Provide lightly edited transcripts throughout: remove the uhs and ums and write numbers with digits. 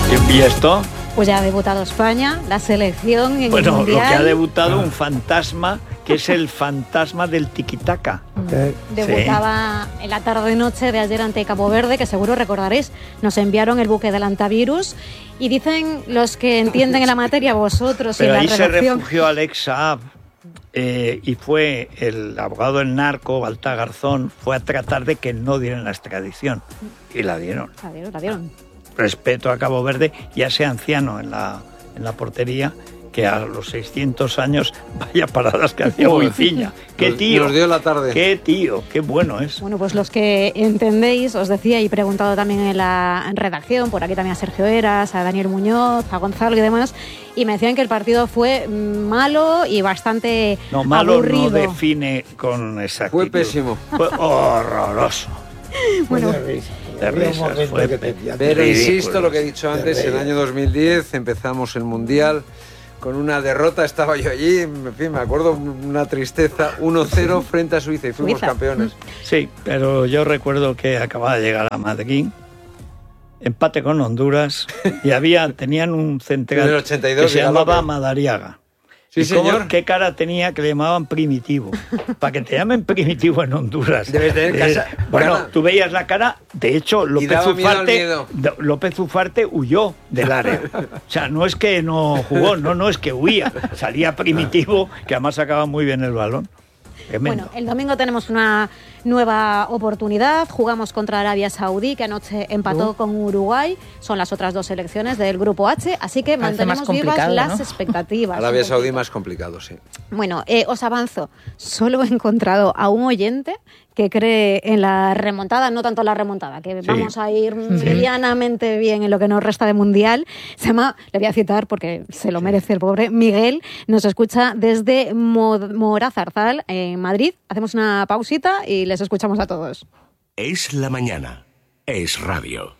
¿Y esto? Pues ya ha debutado España, la selección en el Mundial. Mundial. Lo que ha debutado un fantasma, que es el fantasma del tiquitaca. Debutaba en la tarde-noche de ayer ante Cabo Verde, que seguro recordaréis, nos enviaron el buque del antivirus. Y dicen los que entienden en la materia, vosotros Pero y la ahí redacción... se refugió Alex Saab, y fue el abogado del narco, Balta Garzón, fue a tratar de que no dieran la extradición. Y la dieron. La dieron. Respeto a Cabo Verde y a ese anciano en la portería, que a los 600 años, vaya paradas que hacía Buiciña. ¡Qué tío! Nos dio la tarde. ¡Qué tío! ¡Qué bueno es! Bueno, pues los que entendéis, os decía, y he preguntado también en la redacción, por aquí también a Sergio Eras, a Daniel Muñoz, a Gonzalo y demás, y me decían que el partido fue malo y bastante malo aburrido. No define con exactitud. Fue pésimo. Fue horroroso. Bueno, de risas, fue pero insisto lo que he dicho antes, en el año 2010 empezamos el Mundial con una derrota, estaba yo allí, en fin, me acuerdo, una tristeza, 1-0 frente a Suiza y fuimos campeones. Sí, pero yo recuerdo que acababa de llegar a Madrid, empate con Honduras, y tenían un central 82, que se llamaba Madariaga. Sí, señor. ¿Qué cara tenía que le llamaban Primitivo? Para que te llamen Primitivo en Honduras. Debes tener casa. Bueno, tú veías la cara. De hecho, López Ufarte huyó del área. O sea, no es que no jugó, no es que huía. Salía Primitivo, que además sacaba muy bien el balón. Tremendo. Bueno, el domingo tenemos una nueva oportunidad. Jugamos contra Arabia Saudí, que anoche empató con Uruguay. Son las otras dos selecciones del Grupo H, así que mantenemos vivas las expectativas. Arabia Saudí más complicado, sí. Bueno, os avanzo. Solo he encontrado a un oyente que cree en la remontada, no tanto la remontada, que vamos a ir medianamente bien en lo que nos resta de Mundial. Se llama, le voy a citar porque se lo merece el pobre, Miguel, nos escucha desde Morazarzal, en Madrid. Hacemos una pausita y les escuchamos a todos. Es la mañana. Es radio.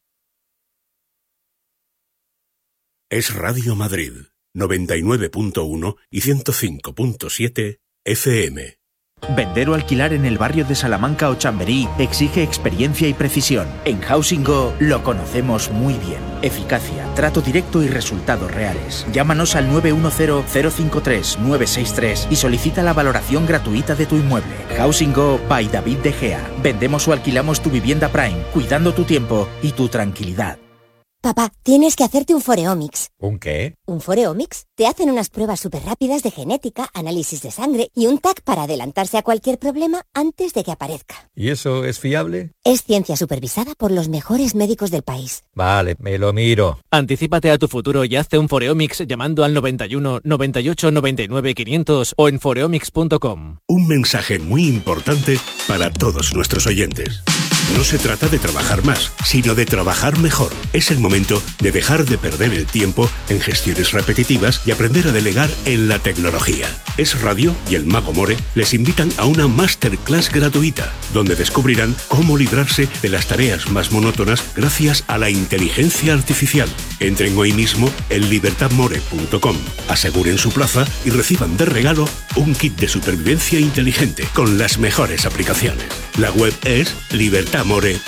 Es Radio Madrid, 99.1 y 105.7 FM. Vender o alquilar en el barrio de Salamanca o Chamberí exige experiencia y precisión. En Housing Go lo conocemos muy bien. Eficacia, trato directo y resultados reales. Llámanos al 910-053-963 y solicita la valoración gratuita de tu inmueble. Housing Go by David De Gea. Vendemos o alquilamos tu vivienda Prime, cuidando tu tiempo y tu tranquilidad. Papá, tienes que hacerte un Foreomics. ¿Un qué? ¿Un Foreomics? Te hacen unas pruebas súper rápidas de genética, análisis de sangre y un TAC para adelantarse a cualquier problema antes de que aparezca. ¿Y eso es fiable? Es ciencia supervisada por los mejores médicos del país. Vale, me lo miro. Anticípate a tu futuro y hazte un Foreomics llamando al 91 98 99 500 o en foreomics.com. Un mensaje muy importante para todos nuestros oyentes. No se trata de trabajar más, sino de trabajar mejor. Es el momento de dejar de perder el tiempo en gestiones repetitivas y aprender a delegar en la tecnología. Es Radio y el Mago More les invitan a una masterclass gratuita, donde descubrirán cómo librarse de las tareas más monótonas gracias a la inteligencia artificial. Entren hoy mismo en libertadmore.com, aseguren su plaza y reciban de regalo un kit de supervivencia inteligente con las mejores aplicaciones. La web es libertadmore.com.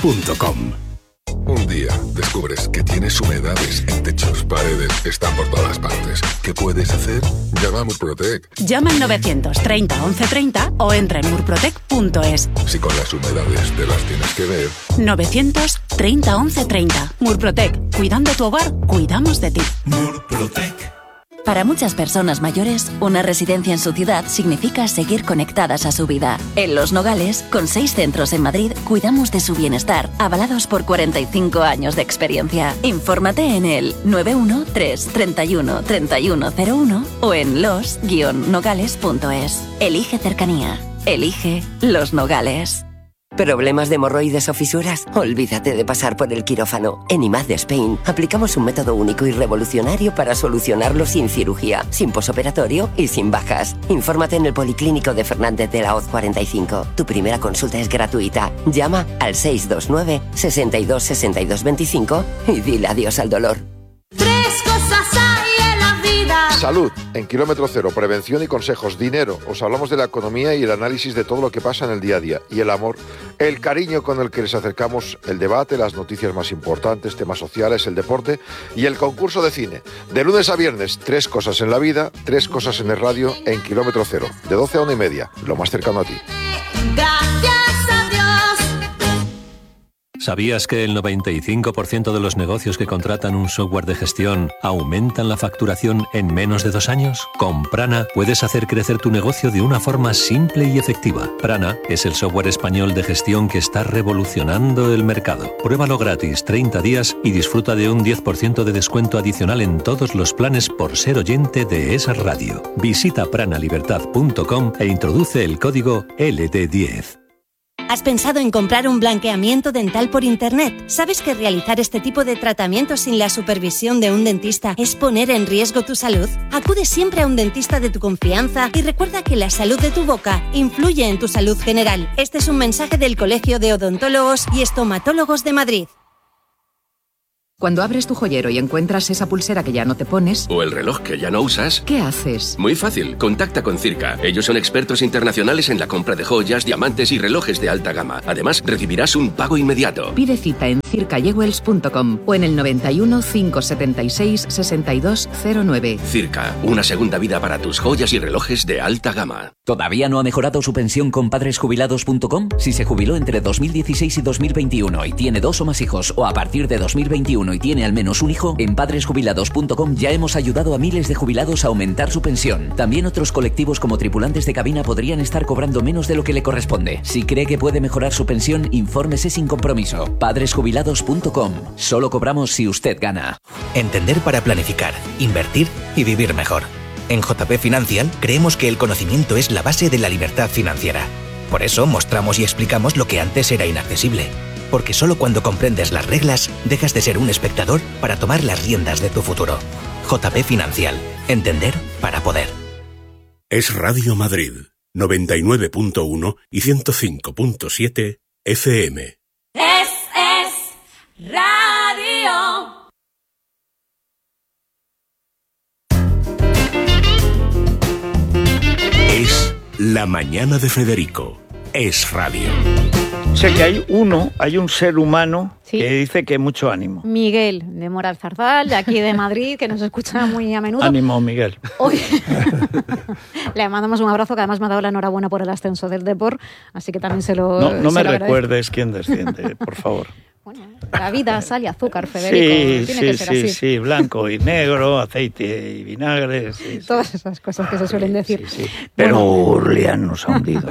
Un día descubres que tienes humedades en techos, paredes, están por todas partes. ¿Qué puedes hacer? Llama a Murprotec. Llama al 930 1130 o entra en murprotec.es. Si con las humedades te las tienes que ver. 930 1130. Murprotec. Cuidando tu hogar, cuidamos de ti. Murprotec. Para muchas personas mayores, una residencia en su ciudad significa seguir conectadas a su vida. En Los Nogales, con 6 centros en Madrid, cuidamos de su bienestar, avalados por 45 años de experiencia. Infórmate en el 913 31 3101 o en los-nogales.es. Elige cercanía. Elige Los Nogales. ¿Problemas de hemorroides o fisuras? Olvídate de pasar por el quirófano. En IMAD de Spain aplicamos un método único y revolucionario para solucionarlo sin cirugía, sin posoperatorio y sin bajas. Infórmate en el Policlínico de Fernández de la Hoz 45. Tu primera consulta es gratuita. Llama al 629 62 62 25 y dile adiós al dolor. 3 cosas hay en la vida Salud, en Kilómetro Cero, prevención y consejos. Dinero, os hablamos de la economía y el análisis de todo lo que pasa en el día a día. Y el amor, el cariño con el que les acercamos el debate, las noticias más importantes, temas sociales, el deporte y el concurso de cine. De lunes a viernes, 3 cosas en la vida, 3 cosas en el radio, en Kilómetro Cero, de 12 a 1:30, lo más cercano a ti. Gracias a Dios. ¿Sabías que el 95% de los negocios que contratan un software de gestión aumentan la facturación en menos de 2 años? Con Prana puedes hacer crecer tu negocio de una forma simple y efectiva. Prana es el software español de gestión que está revolucionando el mercado. Pruébalo gratis 30 días y disfruta de un 10% de descuento adicional en todos los planes por ser oyente de esa radio. Visita pranalibertad.com e introduce el código LD10. ¿Has pensado en comprar un blanqueamiento dental por internet? ¿Sabes que realizar este tipo de tratamientos sin la supervisión de un dentista es poner en riesgo tu salud? Acude siempre a un dentista de tu confianza y recuerda que la salud de tu boca influye en tu salud general. Este es un mensaje del Colegio de Odontólogos y Estomatólogos de Madrid. Cuando abres tu joyero y encuentras esa pulsera que ya no te pones... o el reloj que ya no usas... ¿qué haces? Muy fácil, contacta con Circa. Ellos son expertos internacionales en la compra de joyas, diamantes y relojes de alta gama. Además, recibirás un pago inmediato. Pide cita en circajewells.com o en el 91 576 6209. Circa, una segunda vida para tus joyas y relojes de alta gama. ¿Todavía no ha mejorado su pensión con padresjubilados.com? Si se jubiló entre 2016 y 2021 y tiene 2 o más hijos, o a partir de 2021 y tiene al menos un hijo, en padresjubilados.com ya hemos ayudado a miles de jubilados a aumentar su pensión. También otros colectivos como tripulantes de cabina podrían estar cobrando menos de lo que le corresponde. Si cree que puede mejorar su pensión, infórmese sin compromiso. Padresjubilados.com. Solo cobramos si usted gana. Entender para planificar, invertir y vivir mejor. En JP Financial creemos que el conocimiento es la base de la libertad financiera. Por eso mostramos y explicamos lo que antes era inaccesible. Porque solo cuando comprendes las reglas, dejas de ser un espectador para tomar las riendas de tu futuro. JP Financial. Entender para poder. Es Radio Madrid, 99.1 y 105.7 FM. Es radio. Es La Mañana de Federico. Es radio. Sé que hay un ser humano que dice que mucho ánimo. Miguel, de Moral Zarzal, de aquí de Madrid, que nos escucha muy a menudo. Ánimo, Miguel. Hoy le mandamos un abrazo, que además me ha dado la enhorabuena por el ascenso del Depor, así que también se lo No me lo recuerdes quién desciende, por favor. Bueno, la vida, sal y azúcar, Federico. Tiene que ser así. Sí, blanco y negro, aceite y vinagre. Todas esas cosas que se suelen decir. Sí. Pero Urlián nos ha hundido.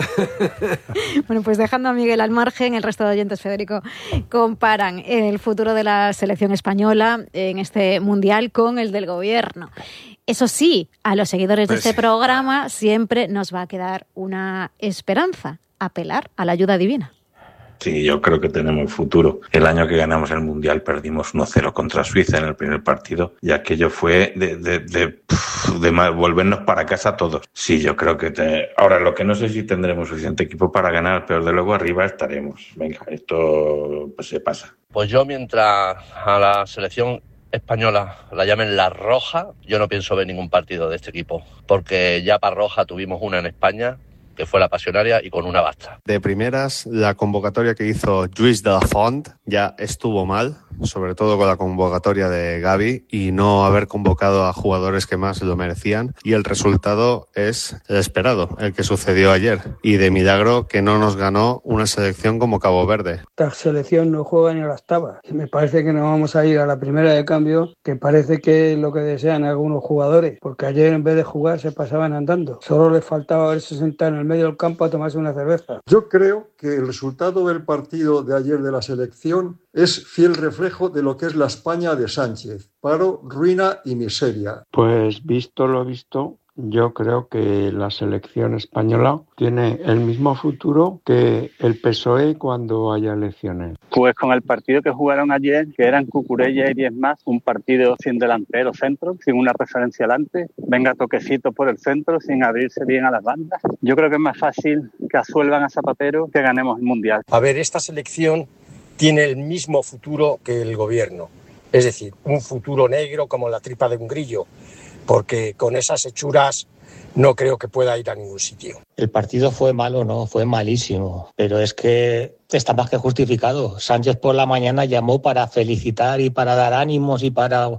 Bueno, pues dejando a Miguel al margen, el resto de oyentes, Federico, comparan el futuro de la selección española en este mundial con el del gobierno. Eso sí, a los seguidores de este programa siempre nos va a quedar una esperanza: apelar a la ayuda divina. Sí, yo creo que tenemos futuro. El año que ganamos el Mundial perdimos 1-0 contra Suiza en el primer partido y aquello fue de volvernos para casa todos. Sí, yo creo que... Ahora, lo que no sé si tendremos suficiente equipo para ganar, pero de luego arriba estaremos. Venga, esto pues se pasa. Pues yo, mientras a la selección española la llamen la roja, yo no pienso ver ningún partido de este equipo, porque ya para roja tuvimos una en España, que fue la Pasionaria, y con una basta. De primeras, la convocatoria que hizo Lluís de la Font ya estuvo mal, sobre todo con la convocatoria de Gavi, y no haber convocado a jugadores que más lo merecían, y el resultado es el esperado, el que sucedió ayer, y de milagro que no nos ganó una selección como Cabo Verde. Esta selección no juega ni a la octava. Me parece que nos vamos a ir a la primera de cambio, que parece que es lo que desean algunos jugadores, porque ayer en vez de jugar se pasaban andando. Solo les faltaba haberse sentado en el medio del campo a tomarse una cerveza. Yo creo que el resultado del partido de ayer de la selección es fiel reflejo de lo que es la España de Sánchez: paro, ruina y miseria. Pues visto lo visto, yo creo que la selección española tiene el mismo futuro que el PSOE cuando haya elecciones. Pues con el partido que jugaron ayer, que eran Cucurella y 10 más, un partido sin delantero centro, sin una referencia adelante, venga toquecito por el centro, sin abrirse bien a las bandas. Yo creo que es más fácil que asuelvan a Zapatero que ganemos el Mundial. A ver, esta selección tiene el mismo futuro que el gobierno, es decir, un futuro negro como la tripa de un grillo, porque con esas hechuras no creo que pueda ir a ningún sitio. El partido fue malo, no, fue malísimo, pero es que está más que justificado. Sánchez por la mañana llamó para felicitar y para dar ánimos y para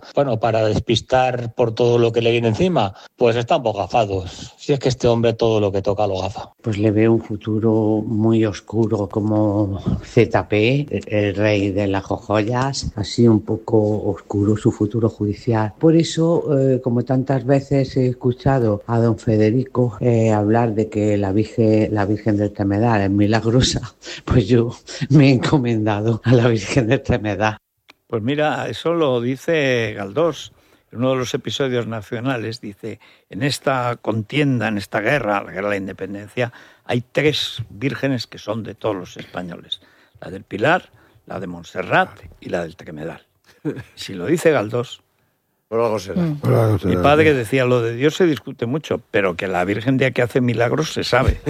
despistar por todo lo que le viene encima. Pues están poco gafados. Si es que este hombre todo lo que toca lo gafa. Pues le veo un futuro muy oscuro como ZP, el rey de las joyas. Así un poco oscuro su futuro judicial. Por eso, como tantas veces he escuchado a don Federico hablar de que la Virgen del Tremedal es milagrosa, pues yo me he encomendado a la Virgen del Tremedal. Pues mira, eso lo dice Galdós. En uno de los episodios nacionales dice, en esta contienda, en esta guerra, la guerra de la independencia, hay 3 vírgenes que son de todos los españoles. La del Pilar, la de Montserrat y la del Tremedal. Si lo dice Galdós, por algo será. Mi padre decía, lo de Dios se discute mucho, pero que la Virgen de aquí hace milagros se sabe.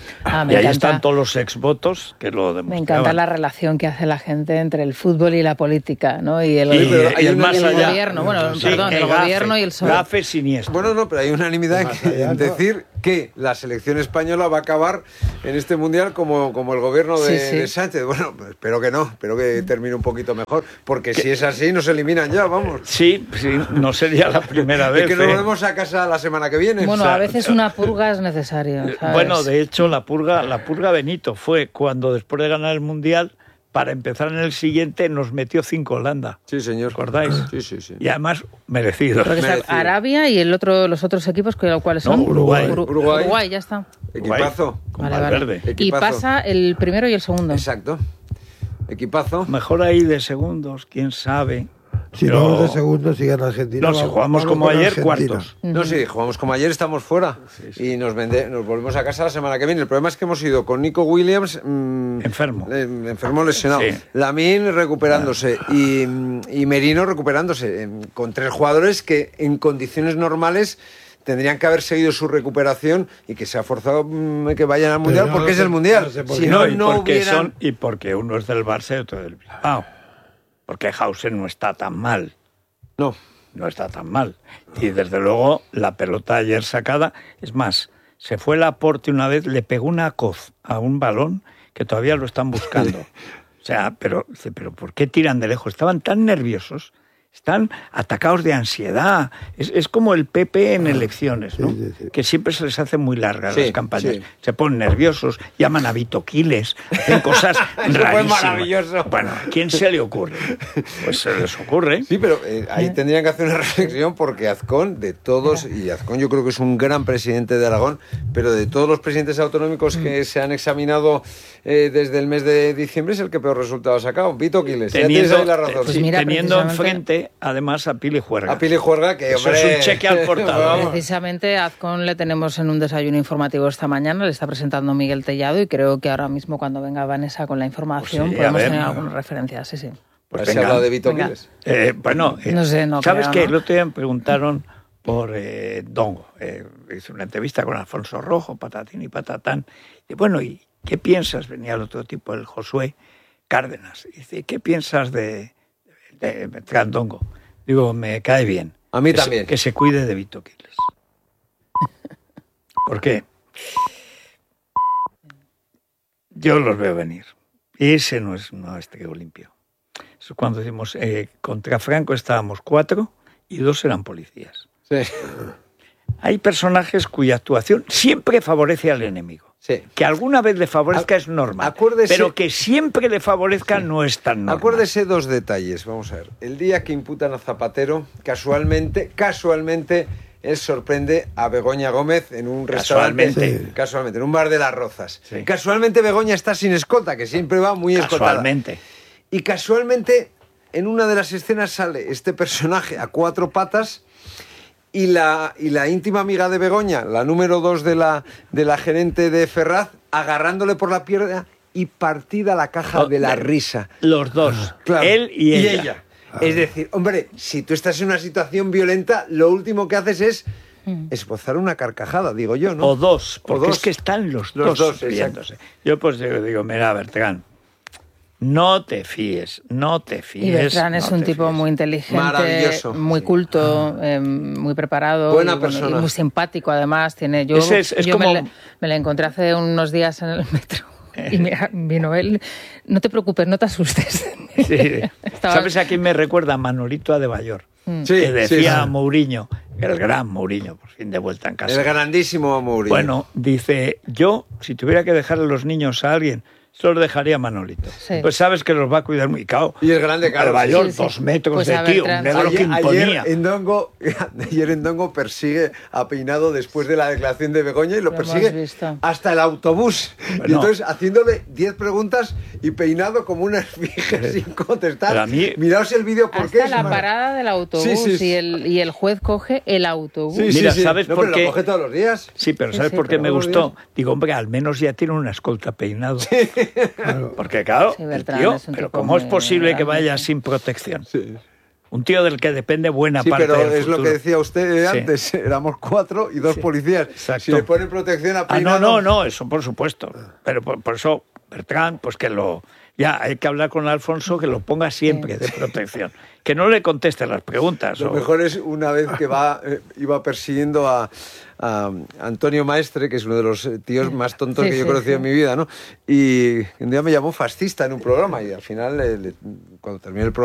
Y ahí están todos los exvotos que lo demostraban. Me encanta la relación que hace la gente entre el fútbol y la política, ¿no? Y el gobierno, el gobierno y el PSOE. Gafe siniestro. Bueno, no, pero hay unanimidad en decir que la selección española va a acabar en este Mundial como el gobierno de Sánchez. Bueno, espero que no, espero que termine un poquito mejor, porque si es así nos eliminan ya, vamos. Sí, no sería la primera vez. Es que nos volvemos a casa la semana que viene. Bueno, a veces una purga es necesaria, ¿sabes? Bueno, de hecho, la purga Benito fue cuando después de ganar el Mundial, para empezar en el siguiente, nos metió 5 Holanda. Sí, señor. ¿Recordáis? Sí. Y además, merecido. Arabia y los otros equipos, ¿cuáles son? Uruguay, ya está. Equipazo. Vale. Y pasa el primero y el segundo. Exacto. Equipazo. Mejor ahí de segundos, quién sabe. Si no de segundos sigue en Argentina. No, si jugamos como ayer, cuartos. No, si jugamos como ayer, estamos fuera. Y nos volvemos a casa la semana que viene. El problema es que hemos ido con Nico Williams enfermo, lesionado. Sí. Lamine recuperándose y Merino recuperándose. Con 3 jugadores que en condiciones normales tendrían que haber seguido su recuperación y que se ha forzado que vayan al Mundial porque es el Mundial. Y porque uno es del Barça y otro del Bilbao. Porque Hausen no está tan mal. No está tan mal. Y desde luego la pelota ayer sacada, es más, se fue Laporte una vez, le pegó una coz a un balón que todavía lo están buscando. O sea, pero ¿por qué tiran de lejos? Estaban tan nerviosos, están atacados de ansiedad. Es como el PP en elecciones, ¿no? Sí. Que siempre se les hace muy largas las campañas. Sí. Se ponen nerviosos, llaman a Vito Quiles, hacen cosas rarísimas. Fue maravilloso. Bueno, ¿a quién se le ocurre? Pues se les ocurre. Sí, pero ahí tendrían que hacer una reflexión porque Azcón, de todos, y Azcón yo creo que es un gran presidente de Aragón, pero de todos los presidentes autonómicos que se han examinado desde el mes de diciembre es el que peor resultado ha sacado. Vito Quiles, ya tienes ahí la razón. Pues mira, teniendo enfrente además a Pili Juerga. A Pili Juerga, que eso hombre, es un cheque al portador. Precisamente a Azcón le tenemos en un desayuno informativo esta mañana, le está presentando Miguel Tellado y creo que ahora mismo cuando venga Vanessa con la información podemos tener algunas referencias, sí. Pues se ha hablado de Vito Quiles. No sé, ¿sabes qué? ¿no? El otro día me preguntaron por Dongo. Hice una entrevista con Alfonso Rojo, patatín y patatán. Y bueno, ¿y qué piensas? Venía el otro tipo, el Josué Cárdenas. Y dice, ¿qué piensas de Dongo? Digo, me cae bien. A mí también. Que se cuide de Vito Quiles. ¿Por qué? Yo los veo venir. Y ese no es trigo limpio. Eso cuando decimos, contra Franco estábamos 4 y 2 eran policías. Sí. Hay personajes cuya actuación siempre favorece al enemigo. Sí. Que alguna vez le favorezca es normal. Pero que siempre le favorezca no es tan normal. Acuérdese 2 detalles, vamos a ver. El día que imputan a Zapatero, casualmente, él sorprende a Begoña Gómez en un restaurante. Casualmente, en un bar de Las Rozas. Sí. Casualmente Begoña está sin escolta, que siempre va muy escoltada. Casualmente. Y casualmente, en una de las escenas sale este personaje a 4 patas. Y la íntima amiga de Begoña, la número 2 de la gerente de Ferraz, agarrándole por la pierna y partida la caja de la risa. Los dos, claro, él y ella. Es decir, hombre, si tú estás en una situación violenta, lo último que haces es esbozar una carcajada, digo yo, ¿no? O dos, porque es que están los dos riéndose. Yo pues digo, mira, Bertrán, No te fíes. Y Bertrand es un tipo muy inteligente, muy culto, muy preparado. Buena persona. Y muy simpático, además. Me la encontré hace unos días en el metro. Y vino él, no te preocupes, no te asustes. Sí. ¿Sabes a quién me recuerda? Manolito Adebayor. Que decía Mourinho, el gran Mourinho, por fin de vuelta en casa. El grandísimo Mourinho. Bueno, dice, yo, si tuviera que dejar a los niños a alguien, se los dejaría a Manolito. Sí. Pues sabes que los va a cuidar muy cao. Y es grande, claro. Adebayor, 2 metros pues de tío, un negro que imponía. Ayer Ndongo persigue a Peinado después de la declaración de Begoña y lo persigue hasta el autobús. Bueno. Y entonces haciéndole 10 preguntas y Peinado como una esfinge sin contestar. Miraos el vídeo porque hasta la parada del autobús y el juez coge el autobús. Mira, ¿sabes por qué? Lo coge todos los días. Sí, pero ¿sabes por qué me gustó? Digo, hombre, al menos ya tiene una escolta Peinado. Sí. Claro. Porque claro, el tío, pero ¿cómo es posible que vaya sin protección? Sí. Un tío del que depende buena parte del futuro. Pero es lo que decía usted antes, éramos 4 y 2 policías. Exacto. Si le ponen protección a Peinado... No, eso por supuesto. Pero por eso, Bertrand, pues que ya hay que hablar con Alfonso que lo ponga siempre de protección. Que no le conteste las preguntas. Lo mejor es una vez que iba persiguiendo a Antonio Maestre, que es uno de los tíos más tontos que yo he conocido en mi vida, ¿no? Y un día me llamó fascista en un programa y al final, cuando terminé el programa,